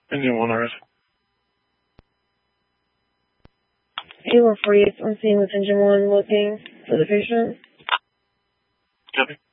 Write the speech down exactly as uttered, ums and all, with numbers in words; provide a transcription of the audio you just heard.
Engine one already. eight one forty-eight, I'm seeing with engine one looking for the patient. Copy.